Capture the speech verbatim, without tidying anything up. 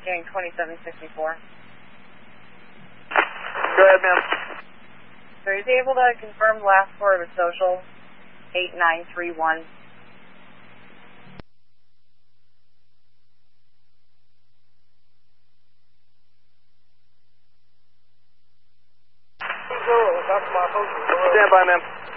Gang twenty-seven sixty-four. Go ahead, ma'am. So is he able to confirm the last four of his social? eight nine three one. Stand by, ma'am.